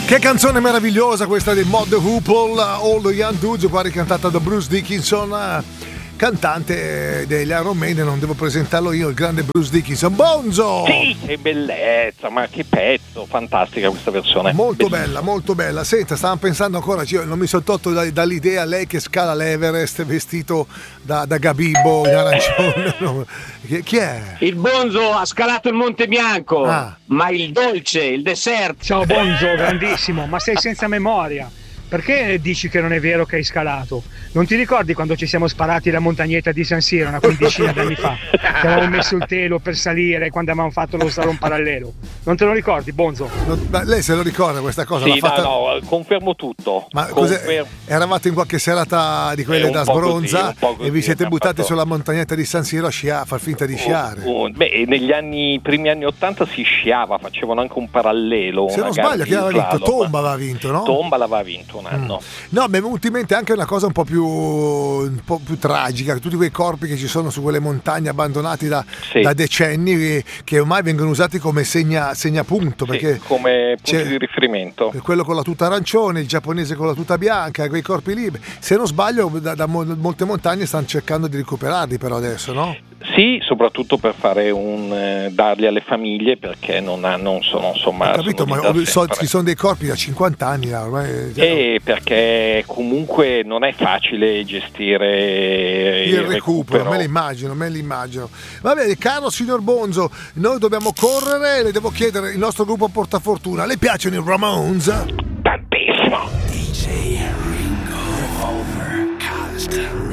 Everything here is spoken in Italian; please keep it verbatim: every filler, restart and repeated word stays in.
Che canzone meravigliosa questa di Mod the Hoople, All the Young Dudes, qua ricantata da Bruce Dickinson, cantante degli Iron Maiden. Non devo presentarlo io, il grande Bruce Dickinson. Bonzo! Sì, che bellezza, ma che pezzo, fantastica questa versione. Molto bellissima. bella, molto bella. Senta, stavamo pensando ancora, cioè, non mi sono tolto da, dall'idea lei che scala l'Everest vestito da, da Gabibbo in arancione. No. Chi, chi è? Il Bonzo ha scalato il Monte Bianco, Ah. ma il dolce, il dessert. Ciao Bonzo, grandissimo, ma sei senza memoria. Perché dici che non è vero che hai scalato? Non ti ricordi quando ci siamo sparati la montagnetta di San Siro una quindicina di anni fa? Che avevamo messo il telo per salire quando avevamo fatto lo slalom parallelo. Non te lo ricordi, Bonzo? Non- ma lei se lo ricorda questa cosa? Sì, L'ha fatta... no, no, confermo tutto. Ma cos'è? Confermo. Eravate in qualche serata di quelle Eh, un da po' così, sbronza un po' così, e vi siete abbiamo buttati fatto- sulla montagnetta di San Siro a sciare, a far finta di sciare. Oh, oh, beh, negli anni, primi anni ottanta si sciava, facevano anche un parallelo. Se una non gara sbaglio, di chi aveva vinto? slalom. Tomba aveva vinto, no? Tomba l'aveva vinto un anno. No, mi è venuta in mente anche una cosa un po' più, un po' più tragica, tutti quei corpi che ci sono su quelle montagne abbandonati da, Sì. da decenni che, che ormai vengono usati come segna, segnapunto, Sì, perché come punti c'è- di riferimento. quello con la tuta arancione, il giapponese con la tuta bianca, quei corpi lì, se non sbaglio da, da mo- molte montagne stanno cercando di recuperarli però adesso, no? Sì, soprattutto per fare un eh, darli alle famiglie, perché non, ha, non sono insomma. Ho capito, sono ma lì da so- sempre. ci sono dei corpi da cinquanta anni là, ormai, E perché comunque non è facile gestire il recupero, me l'immagino, me l'immagino. Va bene, caro signor Bonzo, noi dobbiamo correre, le devo chiedere, il nostro gruppo portafortuna, le piacciono i Ramones? Tantissimo. D J Ringo Revolver Cast